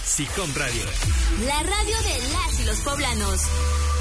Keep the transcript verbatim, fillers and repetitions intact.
SICOM Radio. La radio de las y los poblanos.